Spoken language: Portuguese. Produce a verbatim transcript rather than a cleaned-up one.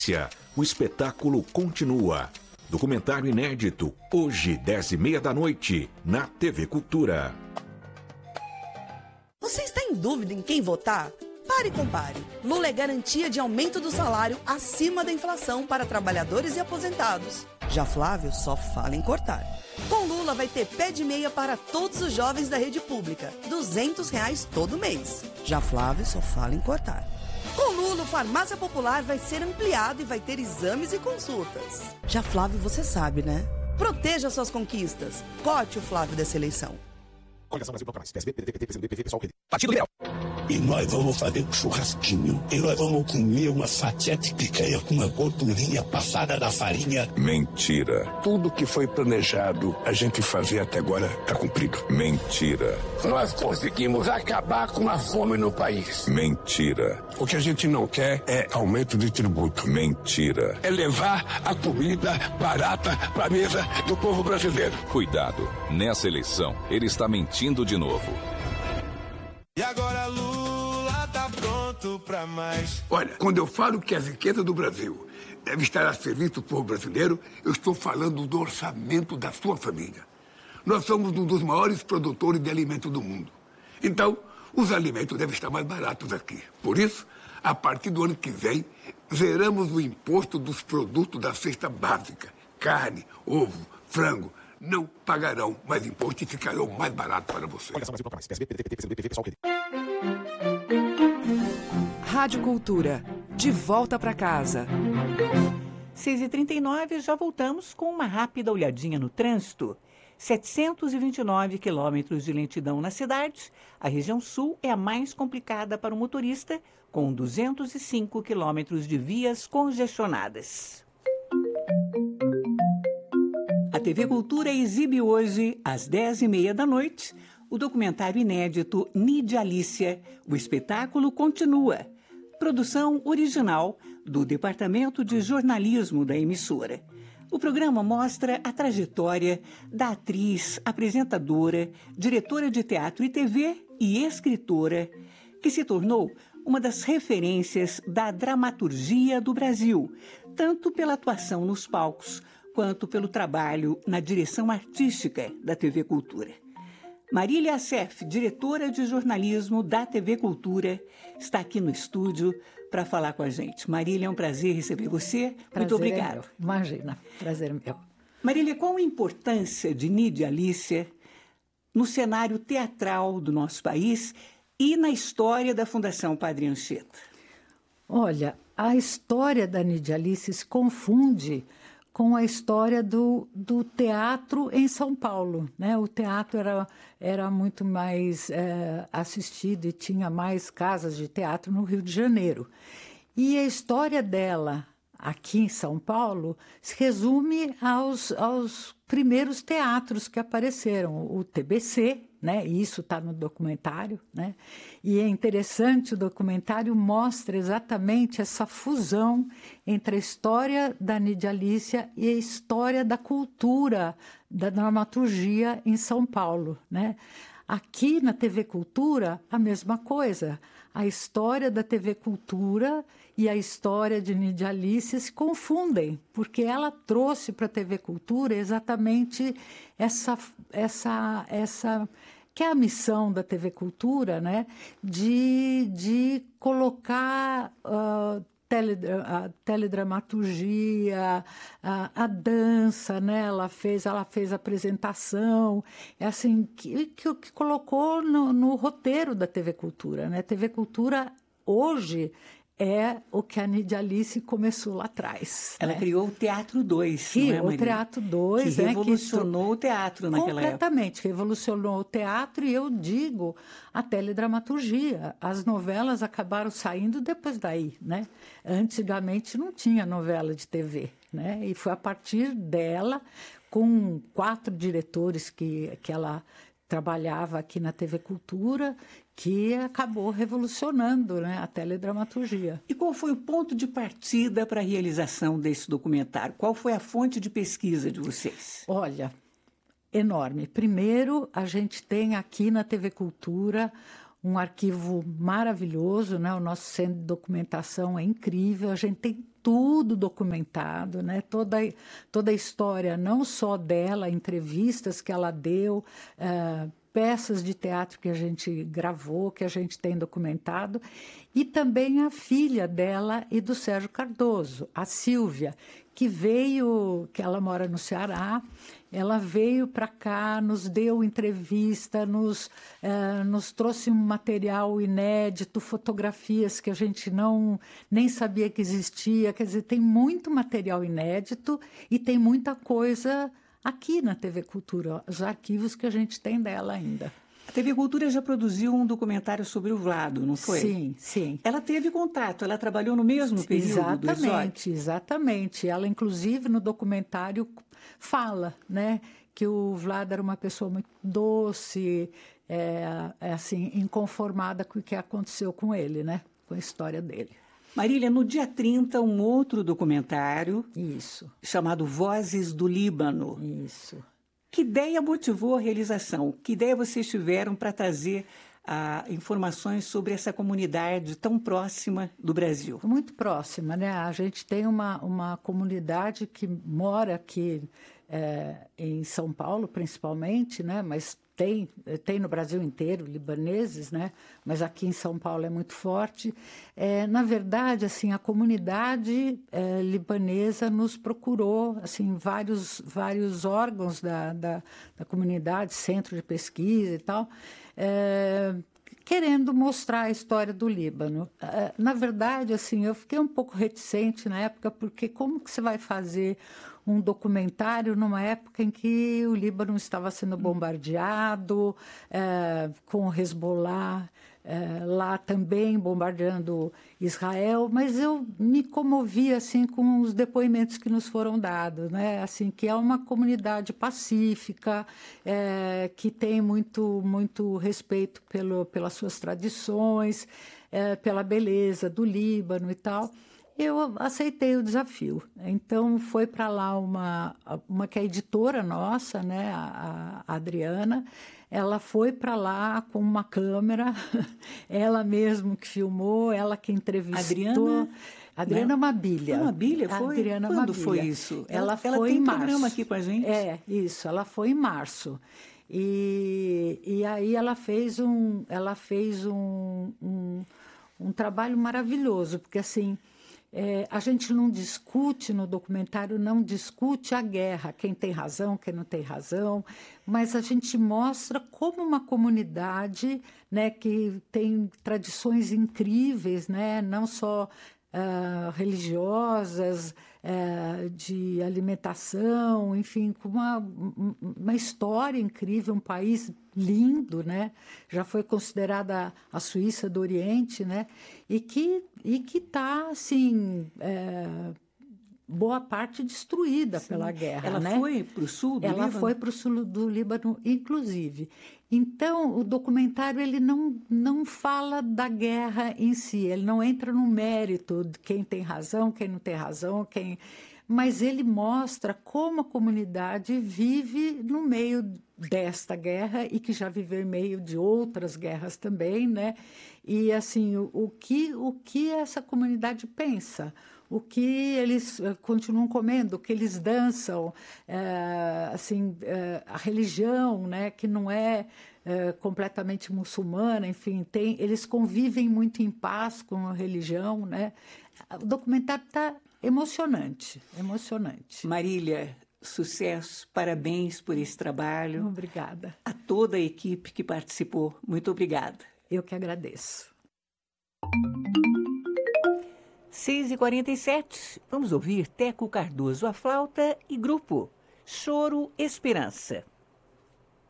O espetáculo continua. Documentário inédito, hoje, dez e meia da noite, na T V Cultura. Você está em dúvida em quem votar? Pare e compare. Lula é garantia de aumento do salário acima da inflação para trabalhadores e aposentados. Já Flávio só fala em cortar. Com Lula vai ter pé de meia para todos os jovens da rede pública, duzentos reais todo mês. Já Flávio só fala em cortar. Com Lula, o Farmácia Popular vai ser ampliado e vai ter exames e consultas. Já Flávio, você sabe, né? Proteja suas conquistas. Cote o Flávio dessa eleição. Coligação Brasil Proclamais, P S B, P D T, P T, P C do B, P V, Pessoal, Rede. Partido Liberal. E nós vamos fazer um churrasquinho. E nós vamos comer uma fatia de picanha com uma gordurinha passada da farinha. Mentira. Tudo que foi planejado a gente fazer até agora está cumprido. Mentira. Nós conseguimos acabar com a fome no país. Mentira. O que a gente não quer é aumento de tributo. Mentira. É levar a comida barata para a mesa do povo brasileiro. Cuidado. Nessa eleição, ele está mentindo de novo. E agora Lula tá pronto pra mais. Olha, quando eu falo que a riqueza do Brasil deve estar a serviço do povo brasileiro, eu estou falando do orçamento da sua família. Nós somos um dos maiores produtores de alimentos do mundo. Então, os alimentos devem estar mais baratos aqui. Por isso, a partir do ano que vem, zeramos o imposto dos produtos da cesta básica. Carne, ovo, frango. Não pagarão mais imposto e ficarão mais barato para você. Rádio Cultura, de volta para casa. seis e trinta e nove, já voltamos com uma rápida olhadinha no trânsito. setecentos e vinte e nove quilômetros de lentidão na cidade. A região sul é a mais complicada para o motorista, com duzentos e cinco quilômetros de vias congestionadas. A T V Cultura exibe hoje, às dez e meia da noite, o documentário inédito Nide Alicia. O espetáculo continua. Produção original do Departamento de Jornalismo da emissora. O programa mostra a trajetória da atriz, apresentadora, diretora de teatro e T V e escritora, que se tornou uma das referências da dramaturgia do Brasil, tanto pela atuação nos palcos, quanto pelo trabalho na direção artística da T V Cultura. Marília Assef, diretora de jornalismo da T V Cultura, está aqui no estúdio para falar com a gente. Marília, é um prazer receber você. Prazer Muito obrigada. É meu. Imagina, prazer meu. Marília, qual a importância de Nide Alicia no cenário teatral do nosso país e na história da Fundação Padre Anchieta? Olha, a história da Nide Alicia se confunde com a história do, do teatro em São Paulo, né? O teatro era, era muito mais é, assistido e tinha mais casas de teatro no Rio de Janeiro. E a história dela aqui em São Paulo se resume aos, aos primeiros teatros que apareceram, o T B C, né? E isso está no documentário, né? E é interessante, o documentário mostra exatamente essa fusão entre a história da Nide Alicia e a história da cultura, da dramaturgia em São Paulo, né? Aqui na T V Cultura, a mesma coisa. A história da T V Cultura e a história de Nide Alicia se confundem, porque ela trouxe para a T V Cultura exatamente essa, essa, essa, que é a missão da T V Cultura, né? de, de colocar uh, tele, a teledramaturgia, a, a dança, né? Ela fez, ela fez a apresentação, é assim, que, que, que colocou no, no roteiro da T V Cultura, né? T V Cultura hoje é o que a Nide Alicia começou lá atrás. Ela né? criou o Teatro dois, que, não é, Marília? O Teatro dois. Que é, revolucionou que o teatro naquela época. Completamente, revolucionou o teatro e eu digo a teledramaturgia. As novelas acabaram saindo depois daí, né? Antigamente não tinha novela de T V, né? E foi a partir dela, com quatro diretores que, que ela trabalhava aqui na T V Cultura, que acabou revolucionando, né, a teledramaturgia. E qual foi o ponto de partida para a realização desse documentário? Qual foi a fonte de pesquisa de vocês? Olha, enorme. Primeiro, a gente tem aqui na T V Cultura um arquivo maravilhoso, né? O nosso centro de documentação é incrível, a gente tem tudo documentado, né? Toda, toda a história, não só dela, entrevistas que ela deu, uh, peças de teatro que a gente gravou, que a gente tem documentado, e também a filha dela e do Sérgio Cardoso, a Sílvia, que veio, que ela mora no Ceará, ela veio para cá, nos deu entrevista, nos, uh, nos trouxe um material inédito, fotografias que a gente não nem sabia que existia. Quer dizer, tem muito material inédito e tem muita coisa aqui na T V Cultura, os arquivos que a gente tem dela ainda. A T V Cultura já produziu um documentário sobre o Vlado, não foi? Sim, sim. Ela teve contato, ela trabalhou no mesmo período exatamente, do Exótico? Exatamente. Ela, inclusive, no documentário fala, né, que o Vlado era uma pessoa muito doce, é, é assim, inconformada com o que aconteceu com ele, né, com a história dele. Marília, no dia trinta, um outro documentário. Isso. Chamado Vozes do Líbano. Isso. Que ideia motivou a realização? Que ideia vocês tiveram para trazer ah, informações sobre essa comunidade tão próxima do Brasil? Muito próxima, né? A gente tem uma, uma comunidade que mora aqui é, em São Paulo, principalmente, né? Mas tem, tem no Brasil inteiro libaneses, né? Mas aqui em São Paulo é muito forte. É, na verdade, assim, a comunidade é, libanesa nos procurou, assim, vários, vários órgãos da, da, da comunidade, centro de pesquisa e tal, é, querendo mostrar a história do Líbano. É, na verdade, assim, eu fiquei um pouco reticente na época, porque como que você vai fazer um documentário numa época em que o Líbano estava sendo bombardeado, é, com o Hezbollah é, lá também bombardeando Israel, mas eu me comovi assim com os depoimentos que nos foram dados, né? Assim, que é uma comunidade pacífica, é, que tem muito, muito respeito pelo, pelas suas tradições, é, pela beleza do Líbano e tal. Eu aceitei o desafio. Então, foi para lá uma, uma que é editora nossa, né, a, a Adriana. Ela foi para lá com uma câmera, ela mesma que filmou, ela que entrevistou. Adriana? Adriana Mabilha. Mabilha foi? Adriana Quando Mabilha. foi isso? Ela, ela foi ela tem em março. programa aqui com a gente? É, isso. Ela foi em março. E, e aí ela fez um, ela fez um, um, um trabalho maravilhoso, porque assim... É, a gente não discute no documentário, não discute a guerra, quem tem razão, quem não tem razão, mas a gente mostra como uma comunidade, né, que tem tradições incríveis, né, não só uh, religiosas, uh, de alimentação, enfim, com uma, uma história incrível, um país lindo, né? Já foi considerada a Suíça do Oriente, né? E que e que está assim é, boa parte destruída Sim. pela guerra. Ela né? foi para o sul do Ela Líbano? Ela foi para o sul do Líbano, inclusive. Então, o documentário ele não, não fala da guerra em si, ele não entra no mérito de quem tem razão, quem não tem razão, quem... mas ele mostra como a comunidade vive no meio desta guerra e que já viveu em meio de outras guerras também, né? E, assim, o, o, que, o que essa comunidade pensa, o que eles uh, continuam comendo, o que eles dançam, uh, assim, uh, a religião, né? Que não é uh, completamente muçulmana, enfim, tem, eles convivem muito em paz com a religião, né? O documentário está emocionante, emocionante. Marília, sucesso, parabéns por esse trabalho. Obrigada. A toda a equipe que participou, muito obrigada. Eu que agradeço. seis e quarenta e sete, vamos ouvir Teco Cardoso à flauta e grupo Choro Esperança.